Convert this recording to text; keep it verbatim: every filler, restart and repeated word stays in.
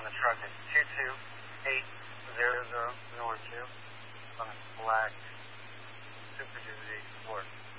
on the truck is two two eight zero zero zero one two on a black Super Duty Sport.